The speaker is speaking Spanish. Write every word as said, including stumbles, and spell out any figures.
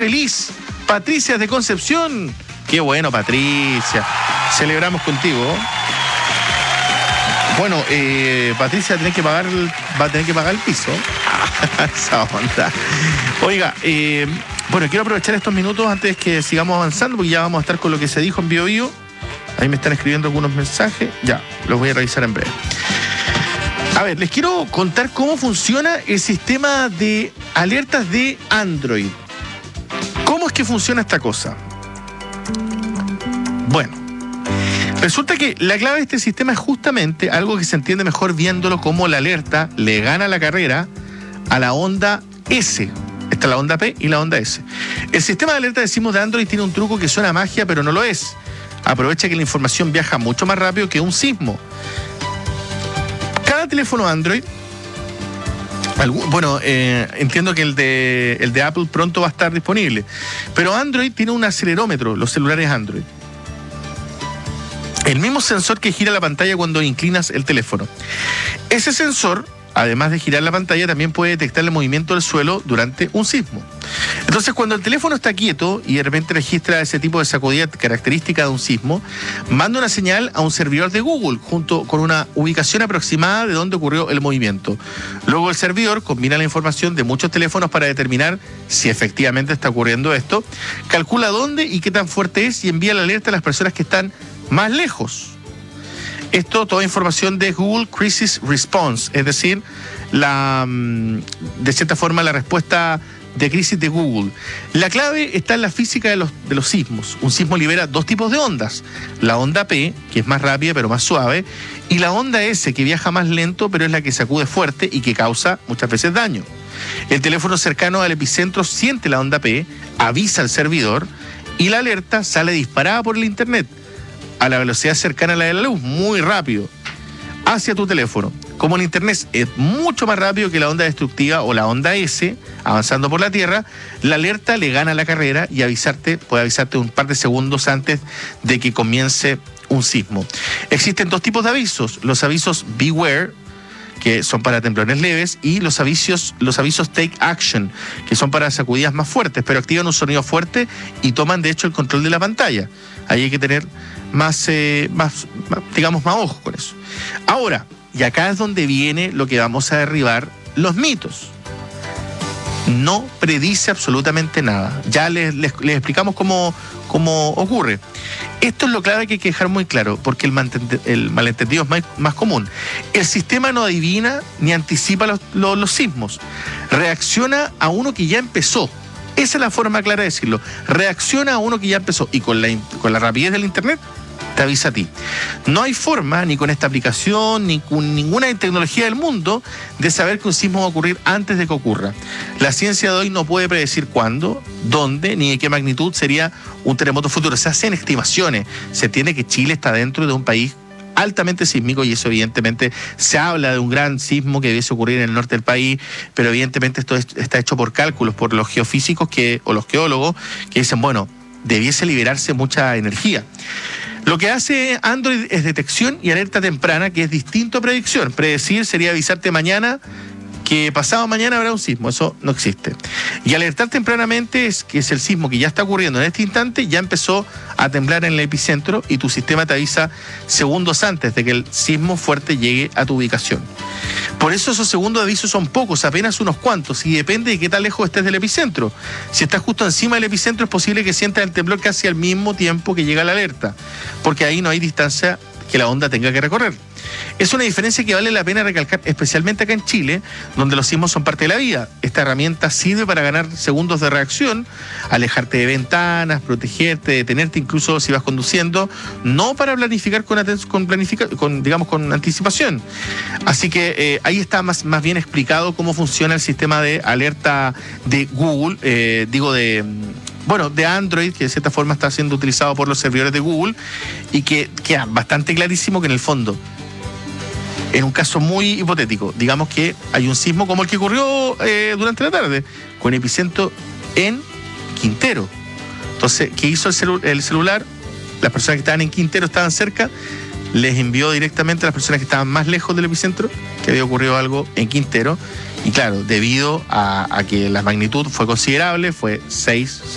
feliz. Patricia de Concepción. Qué bueno, Patricia. Celebramos contigo. Bueno, eh, Patricia va a tener que pagar el, va a tener que pagar el piso. Esa onda. Oiga, eh, bueno, quiero aprovechar estos minutos antes que sigamos avanzando, porque ya vamos a estar con lo que se dijo en Bio Bio. Ahí me están escribiendo algunos mensajes. Ya, los voy a revisar en breve. A ver, les quiero contar cómo funciona el sistema de alertas de Android. ¿Cómo es que funciona esta cosa? Bueno, resulta que la clave de este sistema es justamente algo que se entiende mejor viéndolo como la alerta le gana la carrera a la onda S. Está la onda P y la onda S. El sistema de alerta, decimos, de Android tiene un truco que suena a magia, pero no lo es. Aprovecha que la información viaja mucho más rápido que un sismo. Cada teléfono Android, bueno, eh, entiendo que el de, el de Apple pronto va a estar disponible, pero Android tiene un acelerómetro, los celulares Android. El mismo sensor que gira la pantalla cuando inclinas el teléfono. Ese sensor, además de girar la pantalla, también puede detectar el movimiento del suelo durante un sismo. Entonces, cuando el teléfono está quieto y de repente registra ese tipo de sacudida característica de un sismo, manda una señal a un servidor de Google junto con una ubicación aproximada de dónde ocurrió el movimiento. Luego el servidor combina la información de muchos teléfonos para determinar si efectivamente está ocurriendo esto, calcula dónde y qué tan fuerte es y envía la alerta a las personas que están más lejos. Esto, toda información de Google Crisis Response, es decir, la, de cierta forma la respuesta de crisis de Google. La clave está en la física de los, de los sismos. Un sismo libera dos tipos de ondas. La onda P, que es más rápida pero más suave, y la onda S, que viaja más lento pero es la que sacude fuerte y que causa muchas veces daño. El teléfono cercano al epicentro siente la onda P, avisa al servidor y la alerta sale disparada por el internet a la velocidad cercana a la de la luz, muy rápido, hacia tu teléfono. Como el internet es mucho más rápido que la onda destructiva o la onda S, avanzando por la Tierra, la alerta le gana la carrera y avisarte, puede avisarte un par de segundos antes de que comience un sismo. Existen dos tipos de avisos: los avisos Beware, que son para temblores leves, y los avisos, los avisos Take Action, que son para sacudidas más fuertes, pero activan un sonido fuerte y toman de hecho el control de la pantalla. Ahí hay que tener más, eh, más, más, digamos, más ojo con eso. Ahora, y acá es donde viene lo que vamos a derribar, los mitos. No predice absolutamente nada. Ya les, les, les explicamos cómo, cómo ocurre. Esto es lo clave que hay que dejar muy claro, porque el, malente, el malentendido es más, más común. El sistema no adivina ni anticipa los, los, los sismos. Reacciona a uno que ya empezó. Esa es la forma clara de decirlo. Reacciona a uno que ya empezó y con la, con la rapidez del internet te avisa a ti. No hay forma, ni con esta aplicación, ni con ninguna tecnología del mundo, de saber que un sismo va a ocurrir antes de que ocurra. La ciencia de hoy no puede predecir cuándo, dónde, ni de qué magnitud sería un terremoto futuro. Se hacen estimaciones. Se entiende que Chile está dentro de un país altamente sísmico y eso evidentemente se habla de un gran sismo que debiese ocurrir en el norte del país, pero evidentemente esto es, está hecho por cálculos, por los geofísicos que, o los geólogos que dicen, bueno, debiese liberarse mucha energía. Lo que hace Android es detección y alerta temprana, que es distinto a predicción. Predecir sería avisarte mañana que pasado mañana habrá un sismo, eso no existe. Y alertar tempranamente es que es el sismo que ya está ocurriendo en este instante, ya empezó a temblar en el epicentro y tu sistema te avisa segundos antes de que el sismo fuerte llegue a tu ubicación. Por eso esos segundos de aviso son pocos, apenas unos cuantos, y depende de qué tan lejos estés del epicentro. Si estás justo encima del epicentro es posible que sientas el temblor casi al mismo tiempo que llega la alerta, porque ahí no hay distancia que la onda tenga que recorrer. Es una diferencia que vale la pena recalcar, especialmente acá en Chile, donde los sismos son parte de la vida. Esta herramienta sirve para ganar segundos de reacción, alejarte de ventanas, protegerte, detenerte incluso si vas conduciendo, no para planificar con, con, planifica, con digamos, con anticipación. Así que eh, ahí está más, más bien explicado cómo funciona el sistema de alerta de Google, eh, digo de... Bueno, de Android, que de cierta forma está siendo utilizado por los servidores de Google y que queda bastante clarísimo que en el fondo, en un caso muy hipotético, digamos que hay un sismo como el que ocurrió eh, durante la tarde, con epicentro en Quintero. Entonces, ¿qué hizo el, celu- el celular? Las personas que estaban en Quintero estaban cerca, les envió directamente a las personas que estaban más lejos del epicentro que había ocurrido algo en Quintero. Y claro, debido a, a que la magnitud fue considerable, fue seis